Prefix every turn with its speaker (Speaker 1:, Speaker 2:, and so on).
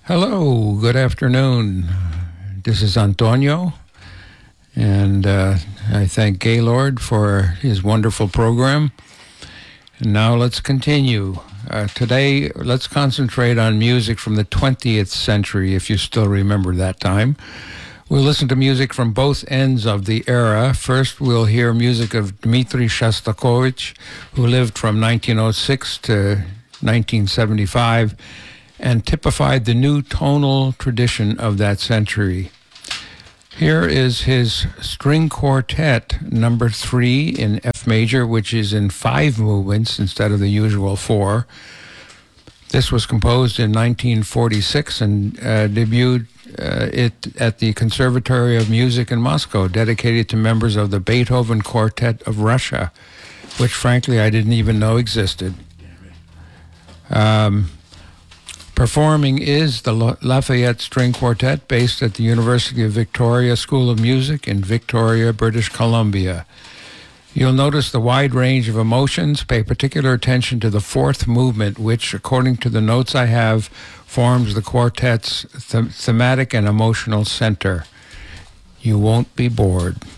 Speaker 1: Hello, good afternoon. This is Antonio, and I thank Gaylord for his wonderful program. And now let's continue. Today, let's concentrate on music from the 20th century, if you still remember that time. We'll listen to music from both ends of the era. First, we'll hear music of Dmitri Shostakovich, who lived from 1906 to 1975, and typified the new tonal tradition of that century. Here is his string quartet number 3 in F major, which is in 5 movements instead of the usual 4. This was composed in 1946 and debuted it at the Conservatory of Music in Moscow, dedicated to members of the Beethoven Quartet of Russia, which frankly I didn't even know existed. Performing is the Lafayette String Quartet, based at the University of Victoria School of Music in Victoria, British Columbia. You'll notice the wide range of emotions. Pay particular attention to the 4th movement, which, according to the notes I have, forms the quartet's thematic and emotional center. You won't be bored.